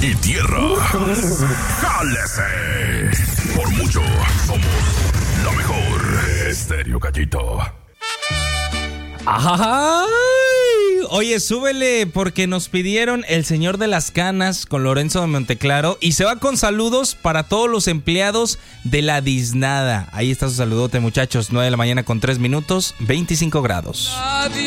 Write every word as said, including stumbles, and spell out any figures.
y tierra. ¡Jálese! Por mucho, somos la mejor. Estéreo Gallito. ¡Ay! Oye, súbele porque nos pidieron El Señor de las Canas con Lorenzo de Monteclaro y se va con saludos para todos los empleados de la Disnada. Ahí está su saludote, muchachos. nueve de la mañana con tres minutos, veinticinco grados. Nadie